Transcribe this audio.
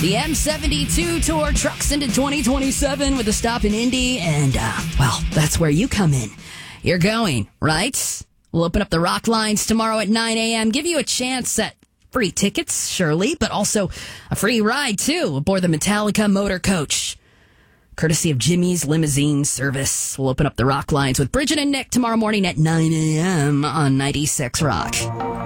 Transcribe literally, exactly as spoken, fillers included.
The M seventy-two Tour trucks into twenty twenty-seven with a stop in Indy, and, uh, well, that's where you come in. You're going, right? We'll open up the rock lines tomorrow at nine a.m., give you a chance at free tickets, surely, but also a free ride, too, aboard the Metallica Motor Coach. Courtesy of Jimmy's Limousine Service. We'll open up the rock lines with Bridget and Nick tomorrow morning at nine a.m. on ninety-six Rock.